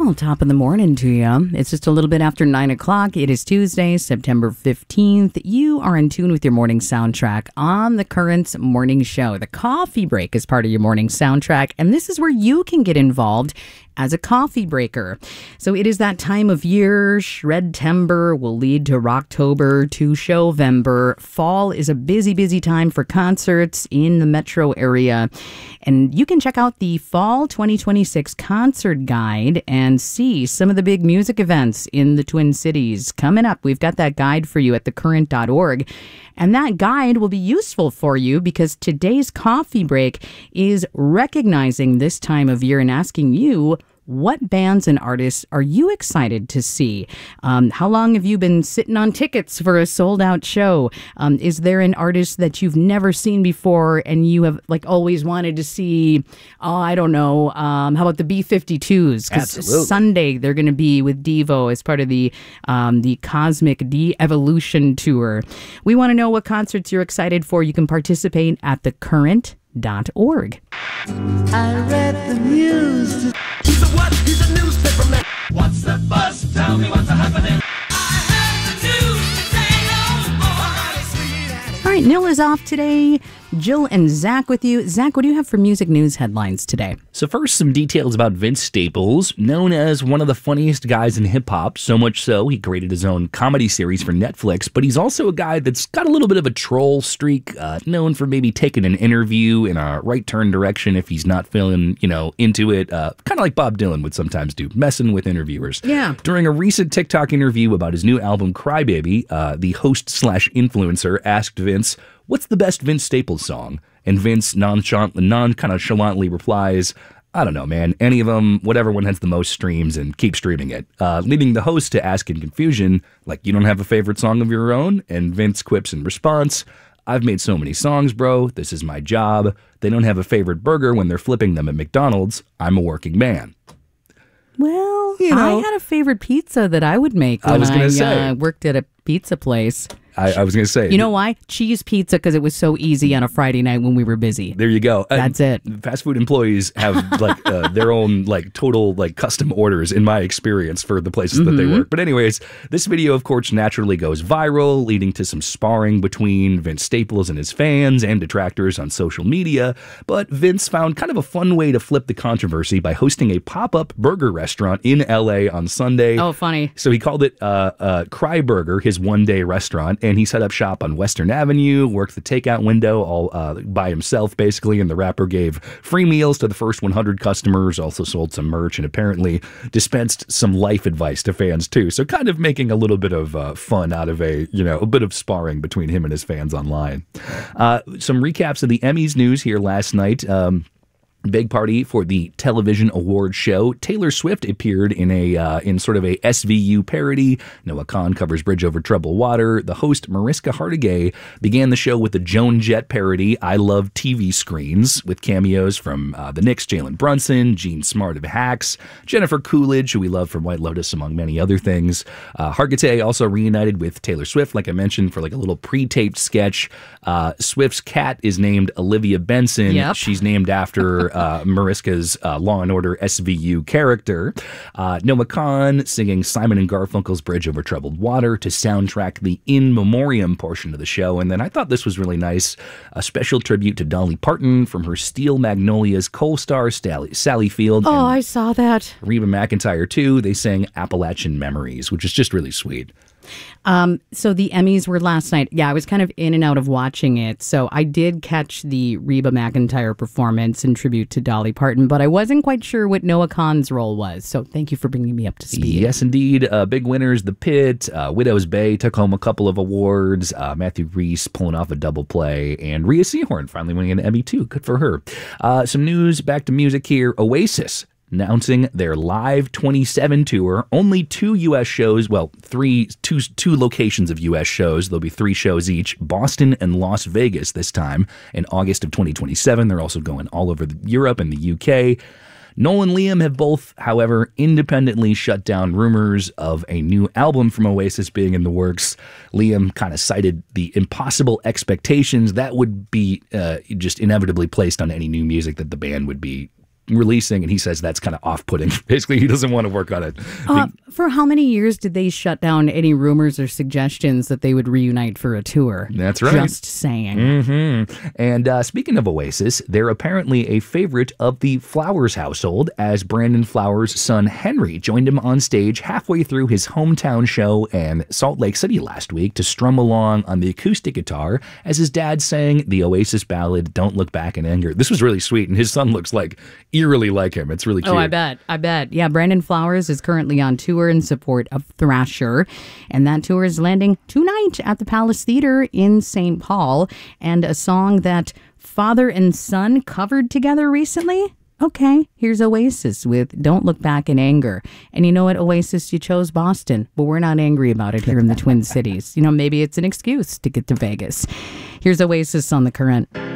Well, top of the morning to you. It's just a little bit after 9 o'clock. It is Tuesday, September 15th. You are in tune with your morning soundtrack on the Currents Morning Show. The coffee break is part of your morning soundtrack, and this is where you can get involved as a coffee breaker. So it is that time of year. Shred-tember will lead to Rocktober to Showvember. Fall is a busy, busy time for concerts in the metro area. And you can check out the Fall 2026 concert guide and see some of the big music events in the Twin Cities. Coming up, we've got that guide for you at thecurrent.org. And that guide will be useful for you because today's coffee break is recognizing this time of year and asking you, what bands and artists are you excited to see? How long have you been sitting on tickets for a sold-out show? Is there an artist that you've never seen before and you have always wanted to see? Oh, I don't know. How about the B-52s? Because Sunday they're going to be with Devo as part of the Cosmic De-Evolution Tour. We want to know what concerts you're excited for. You can participate at thecurrent.org. I read the news. He's a what? He's a newspaper man. What's the buzz? Tell me what's happening. I heard the news today. All right, Neil is off today. Jill and Zach with you. Zach, what do you have for music news headlines today? So first, some details about Vince Staples, known as one of the funniest guys in hip-hop, so much so he created his own comedy series for Netflix, but he's also a guy that's got a little bit of a troll streak, known for maybe taking an interview in a right-turn direction if he's not feeling, into it, kind of like Bob Dylan would sometimes do, messing with interviewers. Yeah. During a recent TikTok interview about his new album, Crybaby, the host/influencer asked Vince, "What's the best Vince Staples song?" And Vince nonchalantly replies, "I don't know, man. Any of them, whatever one has the most streams, and keep streaming it." Leading the host to ask in confusion, "You don't have a favorite song of your own?" And Vince quips in response, "I've made so many songs, bro. This is my job. They don't have a favorite burger when they're flipping them at McDonald's. I'm a working man." Well, I had a favorite pizza that I would make when I worked at a pizza place. I was going to say. You know why? Cheese pizza, because it was so easy on a Friday night when we were busy. There you go. That's it. Fast food employees have their own total custom orders in my experience for the places that they work. But anyways, this video of course naturally goes viral, leading to some sparring between Vince Staples and his fans and detractors on social media. But Vince found kind of a fun way to flip the controversy by hosting a pop-up burger restaurant in LA on Sunday. Oh, funny. So he called it Cry Burger, his one-day restaurant. And he set up shop on Western Avenue, worked the takeout window all by himself, basically, and the rapper gave free meals to the first 100 customers, also sold some merch, and apparently dispensed some life advice to fans, too. So kind of making a little bit of fun out of a bit of sparring between him and his fans online. Some recaps of the Emmys news here last night. Big party for the television award show. Taylor Swift appeared in sort of a SVU parody. Noah Khan covers Bridge Over Troubled Water. The host, Mariska Hargitay, began the show with the Joan Jett parody, I Love TV Screens, with cameos from the Knicks' Jalen Brunson, Gene Smart of Hacks, Jennifer Coolidge, who we love from White Lotus, among many other things. Hargitay also reunited with Taylor Swift, like I mentioned, for a little pre-taped sketch. Swift's cat is named Olivia Benson. Yep. She's named after Mariska's Law & Order SVU character. Noah Khan singing Simon and Garfunkel's Bridge Over Troubled Water to soundtrack the In Memoriam portion of the show. And then I thought this was really nice, a special tribute to Dolly Parton from her Steel Magnolias co-star Sally Field. Oh, I saw that. Reba McEntire, too. They sang Appalachian Memories, which is just really sweet. So the Emmys were last night. Yeah, I was kind of in and out of watching it. So I did catch the Reba McEntire performance in tribute to Dolly Parton, but I wasn't quite sure what Noah Khan's role was. So thank you for bringing me up to speed. Yes, indeed. Big winners, The Pit, Widow's Bay took home a couple of awards. Matthew Rhys pulling off a double play, and Rhea Seehorn finally winning an Emmy too. Good for her. Some news, back to music here. Oasis announcing their Live 27 tour. Only 2 U.S. shows, well, two locations of U.S. shows. There'll be 3 shows each, Boston and Las Vegas this time in August of 2027. They're also going all over Europe and the U.K. Noel and Liam have both, however, independently shut down rumors of a new album from Oasis being in the works. Liam kind of cited the impossible expectations that would be just inevitably placed on any new music that the band would be releasing, and he says that's kind of off-putting. Basically, he doesn't want to work on it. For how many years did they shut down any rumors or suggestions that they would reunite for a tour? That's right. Just saying. And speaking of Oasis, they're apparently a favorite of the Flowers household, as Brandon Flowers' son Henry joined him on stage halfway through his hometown show in Salt Lake City last week to strum along on the acoustic guitar as his dad sang the Oasis ballad Don't Look Back in Anger. This was really sweet, and his son looks like eerily like him. It's really cute. Oh, I bet. Yeah, Brandon Flowers is currently on tour in support of Thrasher, and that tour is landing tonight at the Palace Theater in St. Paul. And a song that father and son covered together recently? Okay, here's Oasis with Don't Look Back in Anger. And you know what, Oasis, you chose Boston, but we're not angry about it here in the Twin Cities. Maybe it's an excuse to get to Vegas. Here's Oasis on The Current.